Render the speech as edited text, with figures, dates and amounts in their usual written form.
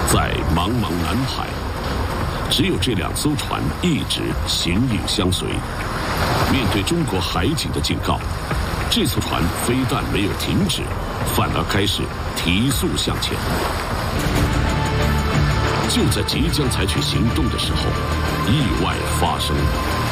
在茫茫南海，只有这2艘船一直形影相随。面对中国海警的警告，这艘船非但没有停止，反而开始提速向前。就在即将采取行动的时候，意外发生了。